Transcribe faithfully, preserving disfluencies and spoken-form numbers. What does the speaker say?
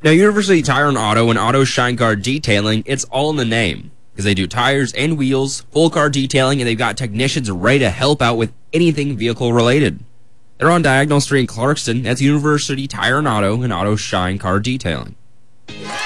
Now, University Tire and Auto and Auto Shine Car Detailing, it's all in the name because they do tires and wheels, full car detailing, and they've got technicians ready to help out with anything vehicle related. They're on Diagonal Street in Clarkston. That's University Tire and Auto and Auto Shine Car Detailing.